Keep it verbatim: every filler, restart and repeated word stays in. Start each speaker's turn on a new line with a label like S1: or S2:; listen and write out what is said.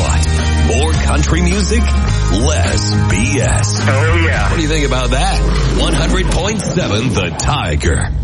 S1: what? More country music, less B S.
S2: Oh, yeah.
S1: What do you think about that? one hundred point seven The Tiger.